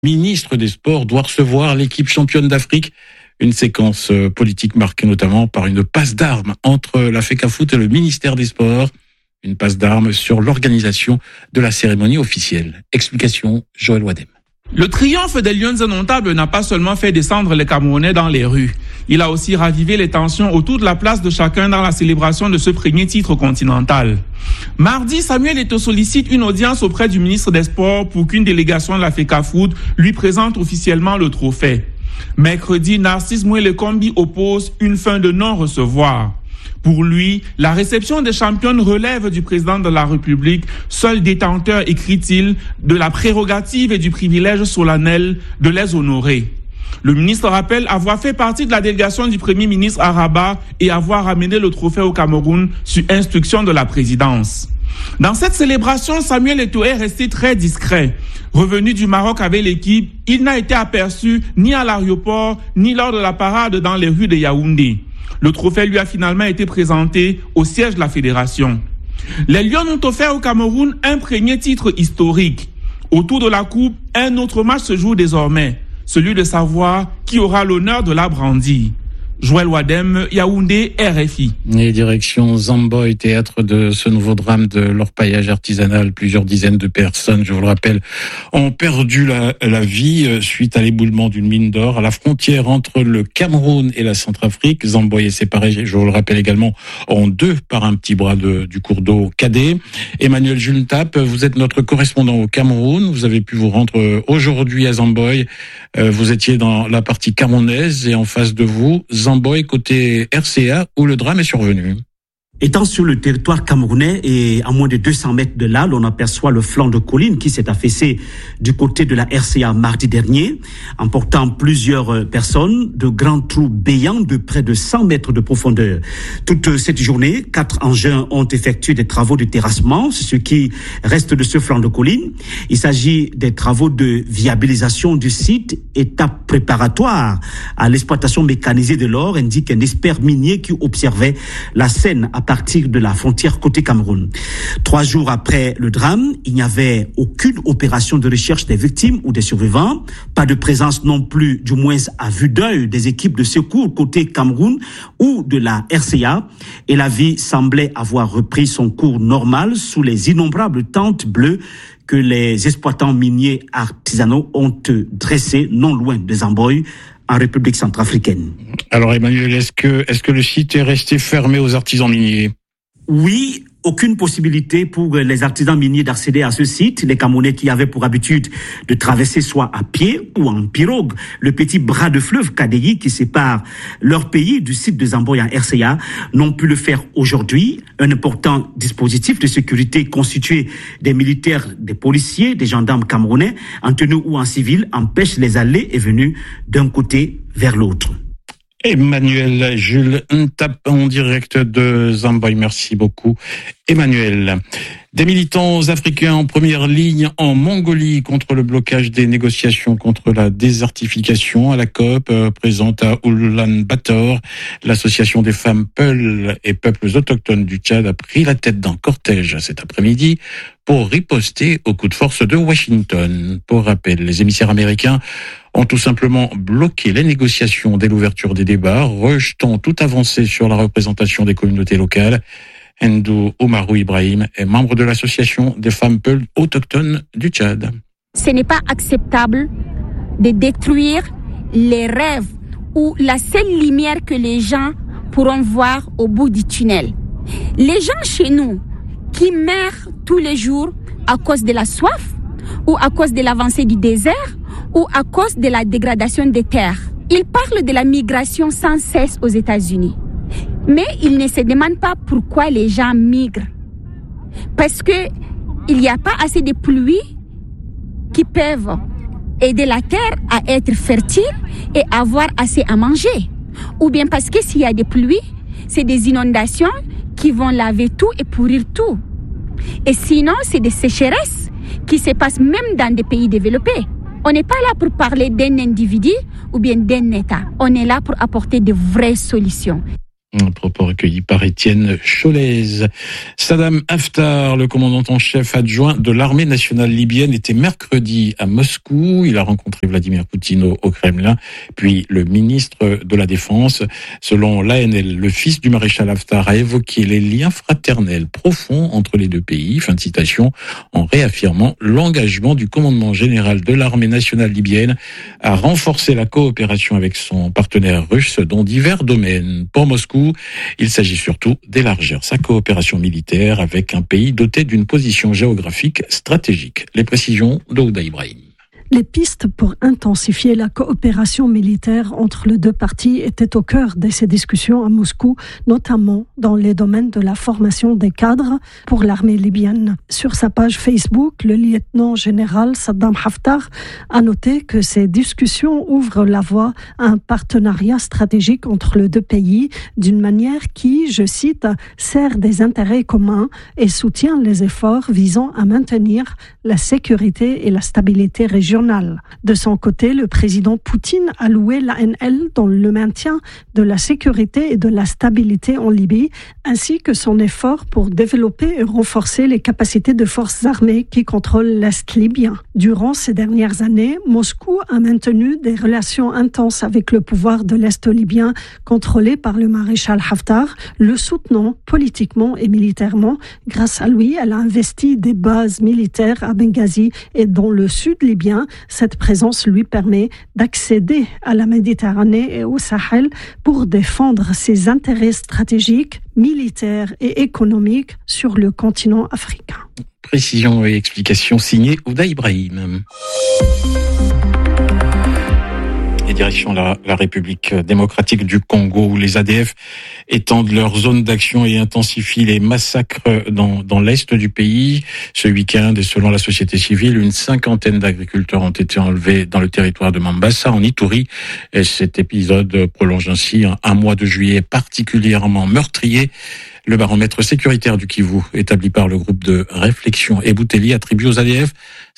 ministre des Sports doit recevoir l'équipe championne d'Afrique. Une séquence politique marquée notamment par une passe d'armes entre la FECAFOOT et le ministère des Sports. Une passe d'armes sur l'organisation de la cérémonie officielle. Explication, Joël Wadem. Le triomphe des Lions indomptables n'a pas seulement fait descendre les Camerounais dans les rues. Il a aussi ravivé les tensions autour de la place de chacun dans la célébration de ce premier titre continental. Mardi, Samuel Eto'o sollicite une audience auprès du ministre des Sports pour qu'une délégation de la FECAFOOT lui présente officiellement le trophée. Mercredi, Narcisse Moué-Lekombi oppose une fin de non-recevoir. Pour lui, la réception des championnes relève du président de la République, seul détenteur, écrit-il, de la prérogative et du privilège solennel de les honorer. Le ministre rappelle avoir fait partie de la délégation du Premier ministre à Rabat et avoir amené le trophée au Cameroun sur instruction de la présidence. Dans cette célébration, Samuel Eto'o est resté très discret. Revenu du Maroc avec l'équipe, il n'a été aperçu ni à l'aéroport, ni lors de la parade dans les rues de Yaoundé. Le trophée lui a finalement été présenté au siège de la fédération. Les Lions ont offert au Cameroun un premier titre historique. Autour de la coupe, un autre match se joue désormais, celui de savoir qui aura l'honneur de la brandir. Joël Wadem, Yaoundé, RFI. Et direction Zamboy, théâtre de ce nouveau drame de l'orpaillage artisanal. Plusieurs dizaines de personnes, je vous le rappelle, ont perdu la vie suite à l'éboulement d'une mine d'or à la frontière entre le Cameroun et la Centrafrique. Zamboy est séparé, je vous le rappelle également, en deux par un petit bras du cours d'eau Cadet. Emmanuel Juntap, vous êtes notre correspondant au Cameroun. Vous avez pu vous rendre aujourd'hui à Zamboy. Vous étiez dans la partie camerounaise et en face de vous, Zamboy côté RCA où le drame est survenu. Étant sur le territoire camerounais et à moins de 200 mètres de là, l'on aperçoit le flanc de colline qui s'est affaissé du côté de la RCA mardi dernier, emportant plusieurs personnes, de grands trous béants de près de 100 mètres de profondeur. Toute cette journée, 4 engins ont effectué des travaux de terrassement, c'est ce qui reste de ce flanc de colline. Il s'agit des travaux de viabilisation du site, étape préparatoire à l'exploitation mécanisée de l'or, indique un expert minier qui observait la scène à partir de la frontière côté Cameroun. 3 jours après le drame, il n'y avait aucune opération de recherche des victimes ou des survivants. Pas de présence non plus, du moins à vue d'œil, des équipes de secours côté Cameroun ou de la RCA. Et la vie semblait avoir repris son cours normal sous les innombrables tentes bleues que les exploitants miniers artisanaux ont dressées non loin de Zamboy, en République centrafricaine. Alors Emmanuel, est-ce que le site est resté fermé aux artisans miniers ? Oui, aucune possibilité pour les artisans miniers d'accéder à ce site. Les Camerounais qui avaient pour habitude de traverser soit à pied ou en pirogue le petit bras de fleuve Kadegi qui sépare leur pays du site de Zamboy en RCA n'ont pu le faire aujourd'hui. Un important dispositif de sécurité constitué des militaires, des policiers, des gendarmes camerounais en tenue ou en civil empêche les allées et venues d'un côté vers l'autre. Emmanuel Jules Ntap en direct de Zamboy. Merci beaucoup, Emmanuel. Des militants africains en première ligne en Mongolie contre le blocage des négociations contre la désertification à la COP présente à Oulan-Bator. L'association des femmes Peul et peuples autochtones du Tchad a pris la tête d'un cortège cet après-midi pour riposter au coup de force de Washington. Pour rappel, les émissaires américains ont tout simplement bloqué les négociations dès l'ouverture des débats, rejetant toute avancée sur la représentation des communautés locales. Ndou Oumarou Ibrahim est membre de l'association des femmes Peul autochtones du Tchad. Ce n'est pas acceptable de détruire les rêves ou la seule lumière que les gens pourront voir au bout du tunnel. Les gens chez nous qui meurent tous les jours à cause de la soif ou à cause de l'avancée du désert ou à cause de la dégradation des terres. Ils parlent de la migration sans cesse aux États-Unis. Mais ils ne se demandent pas pourquoi les gens migrent. Parce que il n'y a pas assez de pluie qui peuvent aider la terre à être fertile et avoir assez à manger. Ou bien parce que s'il y a des pluies, c'est des inondations qui vont laver tout et pourrir tout. Et sinon, c'est des sécheresses qui se passent même dans des pays développés. On n'est pas là pour parler d'un individu ou bien d'un État. On est là pour apporter de vraies solutions. Un propos recueilli par Étienne Cholez. Saddam Haftar, le commandant en chef adjoint de l'armée nationale libyenne, était mercredi à Moscou. Il a rencontré Vladimir Poutine au Kremlin, puis le ministre de la Défense. Selon l'ANL, le fils du maréchal Haftar a évoqué les liens fraternels profonds entre les deux pays, fin de citation, en réaffirmant l'engagement du commandement général de l'armée nationale libyenne à renforcer la coopération avec son partenaire russe dans divers domaines. Pour Moscou, il s'agit surtout d'élargir sa coopération militaire avec un pays doté d'une position géographique stratégique. Les précisions d'Ouda Ibrahim. Les pistes pour intensifier la coopération militaire entre les deux parties étaient au cœur de ces discussions à Moscou, notamment dans les domaines de la formation des cadres pour l'armée libyenne. Sur sa page Facebook, le lieutenant-général Saddam Haftar a noté que ces discussions ouvrent la voie à un partenariat stratégique entre les deux pays d'une manière qui, je cite, sert des intérêts communs et soutient les efforts visant à maintenir la sécurité et la stabilité régionale. De son côté, le président Poutine a loué l'ANL dans le maintien de la sécurité et de la stabilité en Libye, ainsi que son effort pour développer et renforcer les capacités de forces armées qui contrôlent l'Est libyen. Durant ces dernières années, Moscou a maintenu des relations intenses avec le pouvoir de l'Est libyen contrôlé par le maréchal Haftar, le soutenant politiquement et militairement. Grâce à lui, elle a investi des bases militaires à Benghazi et dans le sud libyen. Cette présence lui permet d'accéder à la Méditerranée et au Sahel pour défendre ses intérêts stratégiques, militaires et économiques sur le continent africain. Précision et explication signée Ouda Ibrahim. Et direction la République démocratique du Congo, où les ADF étendent leur zone d'action et intensifient les massacres dans l'est du pays. Ce week-end, et selon la société civile, une 50aine d'agriculteurs ont été enlevés dans le territoire de Mambasa, en Ituri. Et cet épisode prolonge ainsi un mois de juillet particulièrement meurtrier. Le baromètre sécuritaire du Kivu, établi par le groupe de réflexion Ebouteli, attribue aux ADF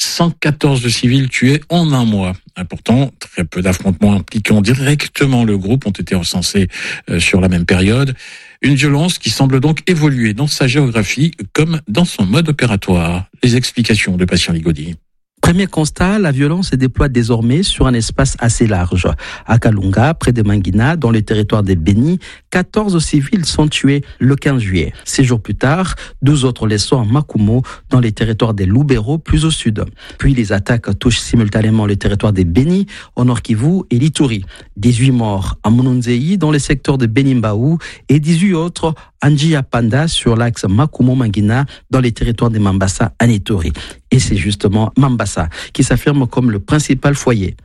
114 civils tués en un mois. Pourtant, très peu d'affrontements impliquant directement le groupe ont été recensés sur la même période. Une violence qui semble donc évoluer dans sa géographie comme dans son mode opératoire. Les explications de Patient Ligodi. Premier constat, la violence se déploie désormais sur un espace assez large. À Kalunga, près de Mangina, dans le territoire des Béni, 14 civils sont tués le 15 juillet. 6 jours plus tard, 12 autres les sont à Makumo, dans les territoires des Lubero, plus au sud. Puis les attaques touchent simultanément le territoire des Béni, au Nord Kivu et l'Ituri. 18 morts à Mununzei, dans le secteur de Benimbaou, et 18 autres à Njiyapanda, sur l'axe Makumo-Mangina, dans les territoires de Mambasa en Ituri. Et c'est justement Mambasa qui s'affirme comme le principal foyer.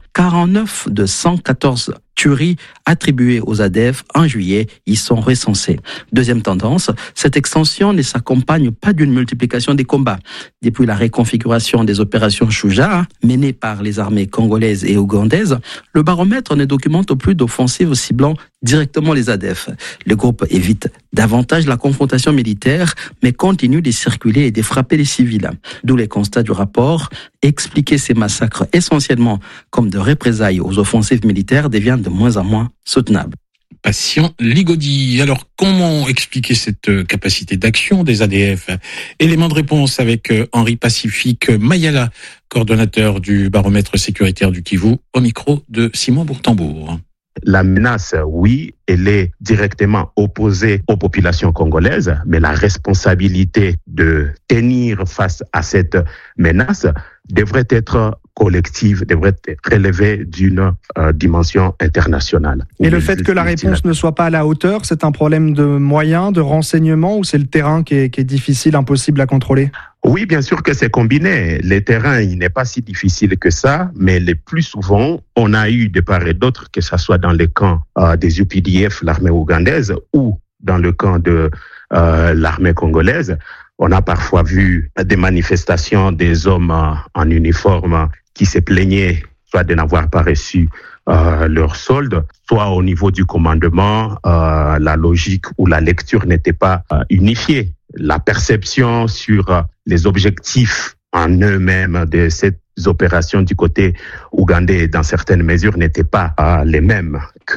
49 de 114 tueries attribuées aux ADF en juillet y sont recensées. Deuxième tendance, cette extension ne s'accompagne pas d'une multiplication des combats. Depuis la réconfiguration des opérations Shuja, menées par les armées congolaises et ougandaises, le baromètre ne documente plus d'offensives ciblant directement les ADF. Le groupe évite davantage la confrontation militaire, mais continue de circuler et de frapper les civils. D'où les constats du rapport. Expliquer ces massacres essentiellement comme de représailles aux offensives militaires devient de moins en moins soutenable. Patient Ligodi. Alors, comment expliquer cette capacité d'action des ADF? Élément de réponse avec Henri Pacifique Mayala, coordonnateur du baromètre sécuritaire du Kivu, au micro de Simon Bourtambour. La menace, oui, elle est directement opposée aux populations congolaises, mais la responsabilité de tenir face à cette menace devrait être collective, devrait être relevée d'une dimension internationale. Et le fait que la réponse ne soit pas à la hauteur, c'est un problème de moyens, de renseignements, ou c'est le terrain qui est difficile, impossible à contrôler? Oui, bien sûr que c'est combiné. Le terrain, il n'est pas si difficile que ça, mais le plus souvent, on a eu de part et d'autre, que ce soit dans le camp des UPDF, l'armée ougandaise, ou dans le camp de l'armée congolaise, on a parfois vu des manifestations des hommes en uniforme qui se plaignaient soit de n'avoir pas reçu leur solde, soit au niveau du commandement, la logique ou la lecture n'était pas unifiée. La perception sur les objectifs en eux-mêmes de ces opérations du côté ougandais, dans certaines mesures, n'étaient pas les mêmes que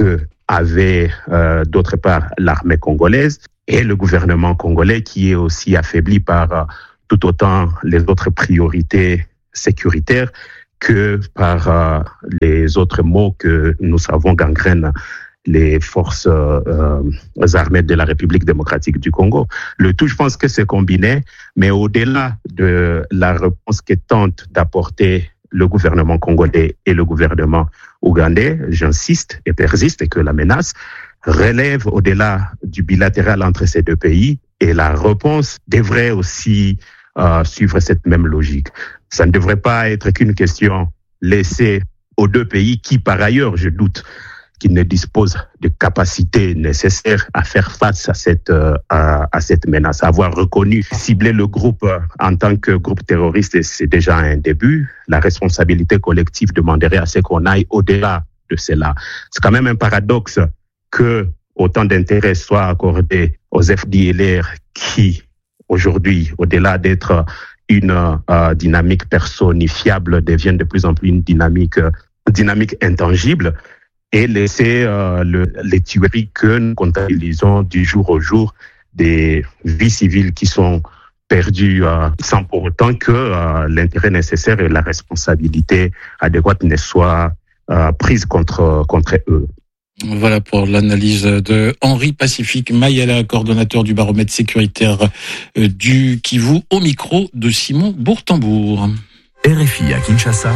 avait d'autre part l'armée congolaise et le gouvernement congolais qui est aussi affaibli par tout autant les autres priorités sécuritaires que par les autres maux que nous savons gangrènent les forces armées de la République démocratique du Congo. Le tout, je pense que c'est combiné, mais au-delà de la réponse que tente d'apporter le gouvernement congolais et le gouvernement ougandais, j'insiste et persiste que la menace relève au-delà du bilatéral entre ces deux pays et la réponse devrait aussi suivre cette même logique. Ça ne devrait pas être qu'une question laissée aux deux pays qui, par ailleurs, je doute, qu'ils ne disposent de capacités nécessaires à faire face à cette menace. Avoir reconnu, cibler le groupe en tant que groupe terroriste, c'est déjà un début. La responsabilité collective demanderait à ce qu'on aille au-delà de cela. C'est quand même un paradoxe que autant d'intérêt soit accordé aux FDLR qui, aujourd'hui, au-delà d'être une dynamique personnifiable, devient de plus en plus une dynamique intangible, et laisser les tueries que nous comptabilisons du jour au jour, des vies civiles qui sont perdues sans pour autant que l'intérêt nécessaire et la responsabilité adéquate ne soient prises contre eux. Voilà pour l'analyse de Henri Pacifique Mayala, coordonnateur du baromètre sécuritaire du Kivu, au micro de Simon Bourtambour. RFI à Kinshasa,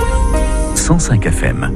105 FM.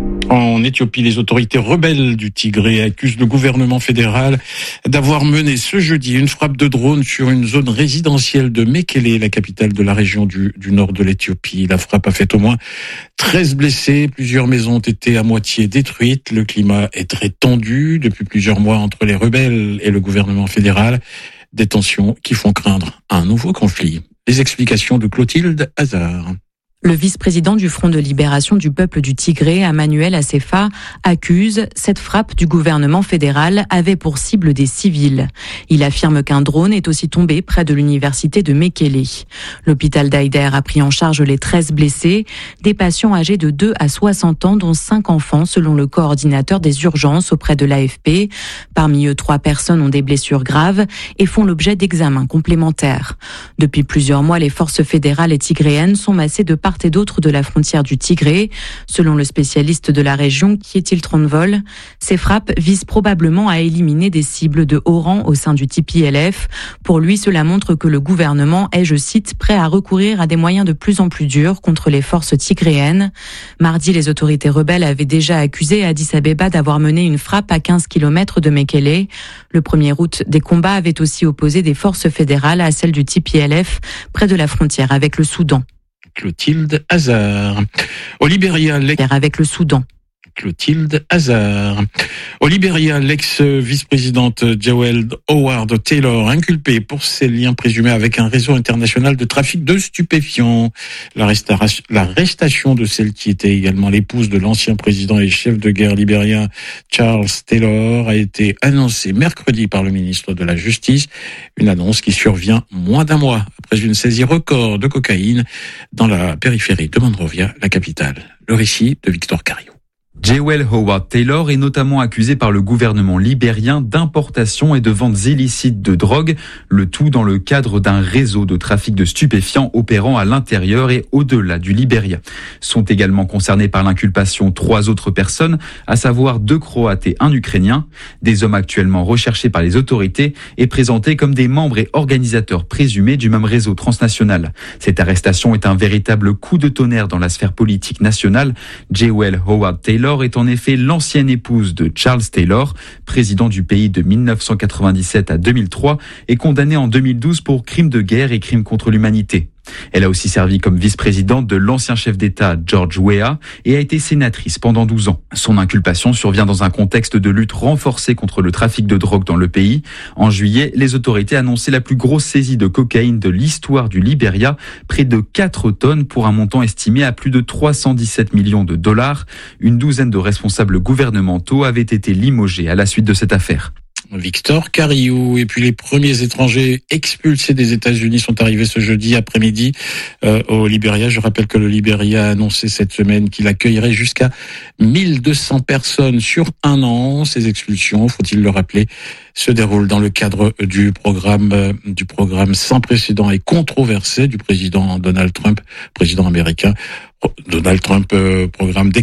En Éthiopie, les autorités rebelles du Tigré accusent le gouvernement fédéral d'avoir mené ce jeudi une frappe de drone sur une zone résidentielle de Mekele, la capitale de la région du nord de l'Éthiopie. La frappe a fait au moins 13 blessés. Plusieurs maisons ont été à moitié détruites. Le climat est très tendu depuis plusieurs mois entre les rebelles et le gouvernement fédéral. Des tensions qui font craindre un nouveau conflit. Les explications de Clotilde Hazard. Le vice-président du Front de libération du peuple du Tigré, Emmanuel Assefa, accuse cette frappe du gouvernement fédéral avait pour cible des civils. Il affirme qu'un drone est aussi tombé près de l'université de Mekele. L'hôpital d'Aïder a pris en charge les 13 blessés, des patients âgés de 2 à 60 ans, dont 5 enfants, selon le coordinateur des urgences auprès de l'AFP. Parmi eux, 3 personnes ont des blessures graves et font l'objet d'examens complémentaires. Depuis plusieurs mois, les forces fédérales et tigréennes sont massées de part et d'autre de la frontière du Tigré. Selon le spécialiste de la région, Kjetil Tronvoll, ces frappes visent probablement à éliminer des cibles de haut rang au sein du TPLF. Pour lui, cela montre que le gouvernement est, je cite, prêt à recourir à des moyens de plus en plus durs contre les forces tigréennes. Mardi, les autorités rebelles avaient déjà accusé Addis Abeba d'avoir mené une frappe à 15 km de Mekele. Le 1er août, des combats avaient aussi opposé des forces fédérales à celles du TPLF près de la frontière avec le Soudan. Clotilde Hazard. Au Libéria, avec le Soudan. Clotilde Hazard. Au Libéria, l'ex-vice-présidente Jewel Howard Taylor, inculpée pour ses liens présumés avec un réseau international de trafic de stupéfiants. L'arrestation de celle qui était également l'épouse de l'ancien président et chef de guerre libérien Charles Taylor a été annoncée mercredi par le ministre de la Justice. Une annonce qui survient moins d'un mois après une saisie record de cocaïne dans la périphérie de Monrovia, la capitale. Le récit de Victor Cario. Jewel Howard Taylor est notamment accusée par le gouvernement libérien d'importation et de ventes illicites de drogue, le tout dans le cadre d'un réseau de trafic de stupéfiants opérant à l'intérieur et au-delà du Libéria. Sont également concernés par l'inculpation 3 autres personnes, à savoir 2 Croates et 1 Ukrainien, des hommes actuellement recherchés par les autorités et présentés comme des membres et organisateurs présumés du même réseau transnational. Cette arrestation est un véritable coup de tonnerre dans la sphère politique nationale. Jewel Howard Taylor est en effet l'ancienne épouse de Charles Taylor, président du pays de 1997 à 2003 et condamnée en 2012 pour crimes de guerre et crimes contre l'humanité. Elle a aussi servi comme vice-présidente de l'ancien chef d'État George Weah et a été sénatrice pendant 12 ans. Son inculpation survient dans un contexte de lutte renforcée contre le trafic de drogue dans le pays. En juillet, les autorités annonçaient la plus grosse saisie de cocaïne de l'histoire du Libéria, près de 4 tonnes pour un montant estimé à plus de 317 millions de dollars. Une douzaine de responsables gouvernementaux avaient été limogés à la suite de cette affaire. Victor Carillou. Et puis les premiers étrangers expulsés des États-Unis sont arrivés ce jeudi après-midi au Libéria. Je rappelle que le Libéria a annoncé cette semaine qu'il accueillerait jusqu'à 1200 personnes sur un an. Ces expulsions, faut-il le rappeler, se déroulent dans le cadre du programme sans précédent et controversé du président Donald Trump, président américain. Donald Trump, programme